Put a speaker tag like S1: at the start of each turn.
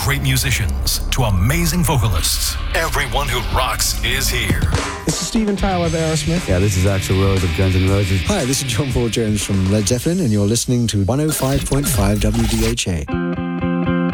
S1: great musicians to amazing vocalists, everyone who rocks is here.
S2: This is Steven Tyler of Aerosmith.
S3: Yeah, this is Axl Rose of Guns N' Roses.
S4: Hi, this is John Paul Jones from Led Zeppelin, and you're listening to 105.5 WDHA.